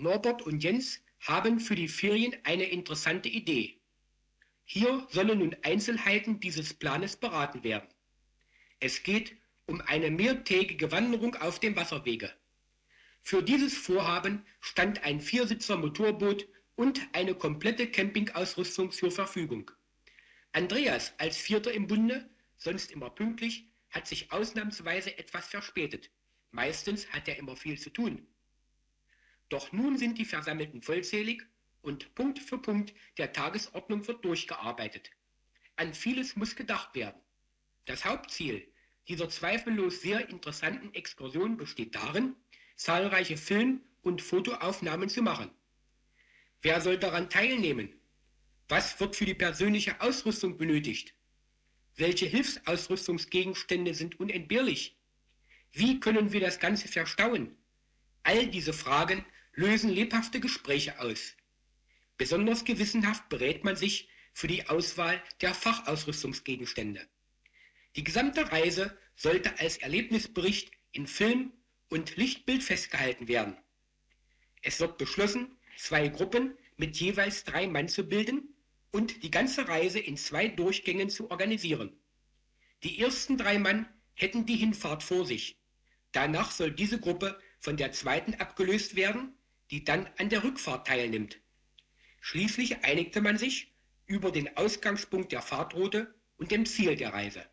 Norbert und Jens haben für die Ferien eine interessante Idee. Hier sollen nun Einzelheiten dieses Planes beraten werden. Es geht um eine mehrtägige Wanderung auf dem Wasserwege. Für dieses Vorhaben stand ein Viersitzer Motorboot und eine komplette Campingausrüstung zur Verfügung. Andreas als Vierter im Bunde, sonst immer pünktlich, hat sich ausnahmsweise etwas verspätet. Meistens hat er immer viel zu tun. Doch nun sind die Versammelten vollzählig und Punkt für Punkt der Tagesordnung wird durchgearbeitet. An vieles muss gedacht werden. Das Hauptziel dieser zweifellos sehr interessanten Exkursion besteht darin, zahlreiche Film- und Fotoaufnahmen zu machen. Wer soll daran teilnehmen? Was wird für die persönliche Ausrüstung benötigt? Welche Hilfsausrüstungsgegenstände sind unentbehrlich? Wie können wir das Ganze verstauen? All diese Fragen lösen lebhafte Gespräche aus. Besonders gewissenhaft berät man sich für die Auswahl der Fachausrüstungsgegenstände. Die gesamte Reise sollte als Erlebnisbericht in Film und Lichtbild festgehalten werden. Es wird beschlossen, 2 Gruppen mit jeweils 3 Mann zu bilden und die ganze Reise in 2 Durchgängen zu organisieren. Die ersten 3 Mann hätten die Hinfahrt vor sich. Danach soll diese Gruppe von der zweiten abgelöst werden, die dann an der Rückfahrt teilnimmt. Schließlich einigte man sich über den Ausgangspunkt der Fahrtroute und dem Ziel der Reise.